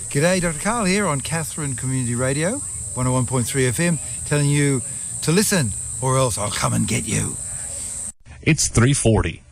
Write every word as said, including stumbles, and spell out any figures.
G'day, Doctor Karl here on Katherine Community Radio, one oh one point three F M, telling you to listen or else I'll come and get you. It's three forty.